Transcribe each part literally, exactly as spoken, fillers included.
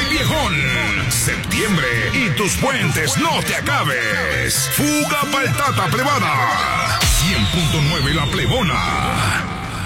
viejón. Septiembre y tus puentes no te acabes. Fuga pa'l Tata Plebada. cien punto nueve La Plebona.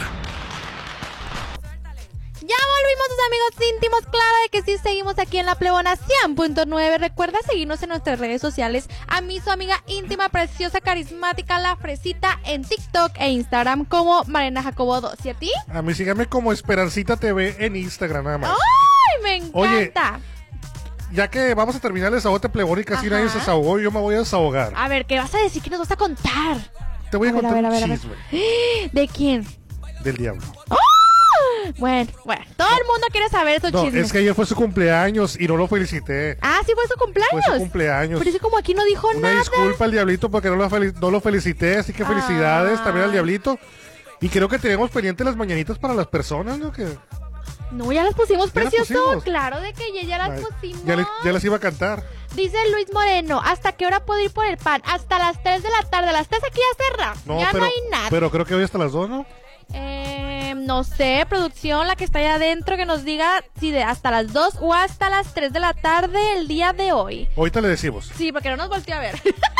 Ya volvimos, tus amigos íntimos. Claro de que sí, seguimos aquí en La Plebona cien punto nueve. Recuerda seguirnos en nuestras redes sociales. A mí, su amiga íntima, preciosa, carismática, La Fresita, en TikTok e Instagram como Marina Jacobo dos. ¿Y a ti? A mí síganme como Esperancita T V en Instagram nada más. ¡Ay, me encanta! Oye, ya que vamos a terminar el desahogo plebón y casi Ajá. nadie se desahogó, yo me voy a desahogar. A ver, ¿qué vas a decir? ¿Qué nos vas a contar? Te voy a, A ver, contar a ver, a un ver, a ver. chisme ¿De quién? del diablo. Bueno, bueno, todo el mundo quiere saber esos No, chismes. es que ayer fue su cumpleaños y no lo felicité. Ah, sí fue su cumpleaños. Fue su cumpleaños. Pero es que como aquí no dijo Una nada. disculpa al diablito porque no lo, fel- no lo felicité, así que felicidades Ah. también al diablito. Y creo que tenemos pendiente las mañanitas para las personas, ¿no? Que No, ya las pusimos, ¿Ya las precioso. pusimos? Claro de que ya, ya las Ay, pusimos. ya, le- ya las iba a cantar. Dice Luis Moreno, ¿hasta qué hora puedo ir por el pan? Hasta las tres de la tarde. Las tres aquí ya cerra. No, ya pero, no hay nada. pero creo que hoy hasta las dos, ¿no? Eh, no sé, producción, la que está allá adentro, que nos diga si de hasta las dos o hasta las tres de la tarde el día de hoy. Ahorita le decimos. Sí, porque no nos volteó a ver.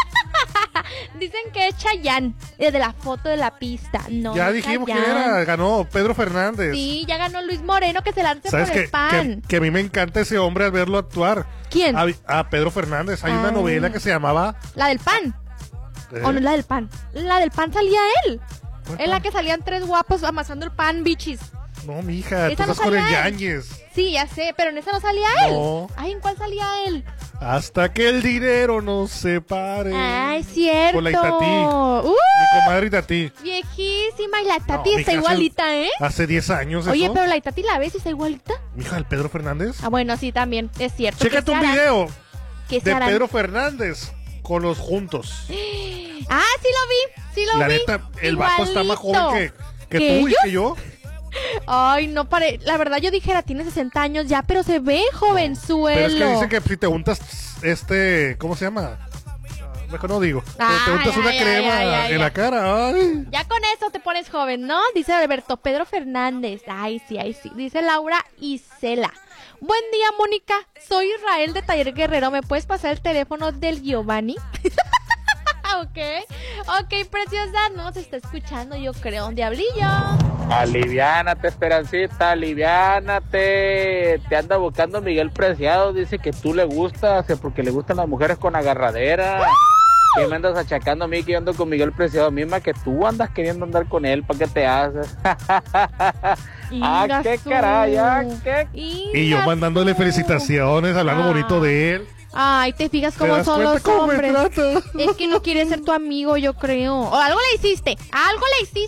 Dicen que es Chayanne, eh, de la foto de la pista. No, Ya no dijimos Chayanne. quién era, ganó Pedro Fernández. Sí, ya ganó Luis Moreno, que se lance ¿Sabes por el que, pan. que, que a mí me encanta ese hombre al verlo actuar? ¿Quién? A, a Pedro Fernández. Hay una Ah. novela que se llamaba... La del pan. ¿eh? ¿O no es la del pan? La del pan salía él. ¿Cuál En la pan? que salían tres guapos amasando el pan, bichis. No, mija, tú Esa no estás con el salía él. Yañez. Sí, ya sé, pero en esa no salía él. No. Ay, ¿en cuál salía él? Hasta que el dinero nos separe. Ay, cierto. Con la Itatí. Uh, Mi comadre Itatí. viejísima. Y la Tati No, está mija, hace- igualita, ¿eh? Hace diez años Oye, eso. pero la Tati la ves y está igualita. Mija, el Pedro Fernández. Ah, bueno, sí, también. Es cierto. Chécate ¿Qué un se harán? video ¿Qué se de harán? Pedro Fernández con los juntos. Ah, sí lo vi. Sí lo La vi. neta, el vato está más joven que, que ¿Que tú y ellos? que yo. Ay, no pare. La verdad, yo dijera, tiene sesenta años ya, pero se ve jovenzuelo. Pero es que dicen que si te untas este, ¿cómo se llama? Ah, Mejor no digo. Pero te Ay, untas una ay, crema ay, ay, en ay. la cara. Ay. Ya con eso te pones joven, ¿no? Dice Alberto Pedro Fernández. Ay, sí, ay, sí. Dice Laura Isela. Buen día, Mónica. Soy Israel de Taller Guerrero. ¿Me puedes pasar el teléfono del Giovanni? Ok. Ok, preciosa. No, se está escuchando, yo creo. Diablillo. Aliviánate, Esperancita, aliviánate. Te anda buscando Miguel Preciado. Dice que tú le gustas, eh, porque le gustan las mujeres con agarradera. ¿Qué me andas achacando a mí que yo ando con Miguel Preciado? Misma que tú andas queriendo andar con él. ¿Para qué te haces? Ah, qué Ingasu. caray, ah, qué... Y yo Ingasu. mandándole felicitaciones, hablando Ah. bonito de él. Ay, te fijas ¿Te cómo das son cuenta los cómo me hombres. trata? Es que no quiere ser tu amigo, yo creo. O algo le hiciste. Algo le hiciste.